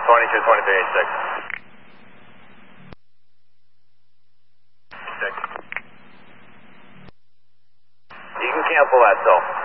22, 23, 6. You can cancel that, though.